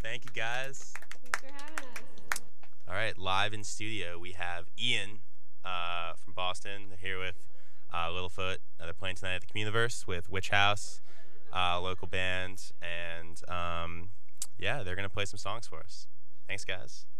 Thank you, guys. Thanks for having us. All right, live in studio, we have Ian from Boston. They're here with Littlefoot. They're playing tonight at the Communiverse with Witch House, local band, and yeah, they're going to play some songs for us. Thanks, guys.